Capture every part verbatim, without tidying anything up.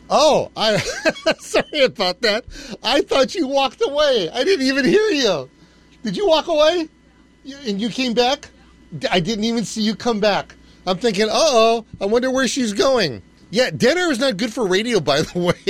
Oh, I sorry about that. I thought you walked away. I didn't even hear you. Did you walk away? You, and you came back? I didn't even see you come back. I'm thinking, uh-oh, I wonder where she's going. Yeah, dead air is not good for radio, by the way.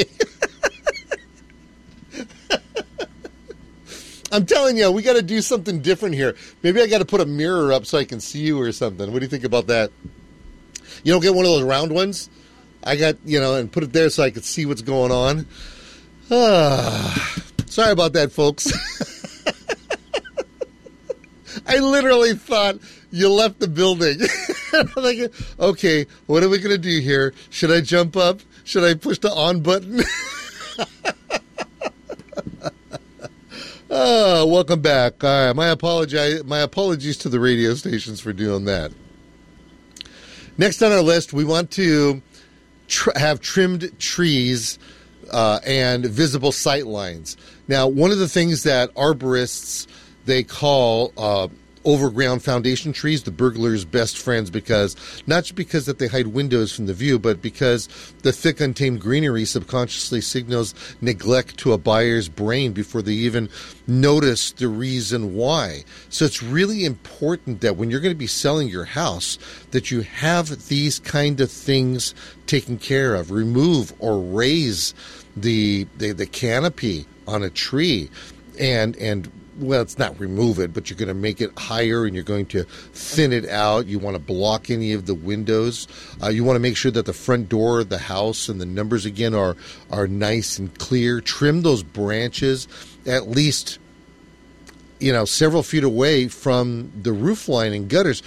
I'm telling you, we got to do something different here. Maybe I got to put a mirror up so I can see you or something. What do you think about that? You don't get one of those round ones? I got, you know, and put it there so I could see what's going on. Ah, sorry about that, folks. I literally thought you left the building. I'm like, okay, what are we going to do here? Should I jump up? Should I push the on button? Oh, welcome back. All right, my apologize, my apologies to the radio stations for doing that. Next on our list, we want to tr- have trimmed trees uh, and visible sight lines. Now, one of the things that arborists, they call uh, overground foundation trees the burglar's best friends, because not just because that they hide windows from the view, but because the thick, untamed greenery subconsciously signals neglect to a buyer's brain before they even notice the reason why. So it's really important that when you're going to be selling your house, that you have these kind of things taken care of. Remove or raise the the, the canopy on a tree, and and well, it's not remove it, but you're going to make it higher and you're going to thin it out. You want to block any of the windows. Uh, you want to make sure that the front door of the house and the numbers, again, are, are nice and clear. Trim those branches at least, you know, several feet away from the roof line and gutters.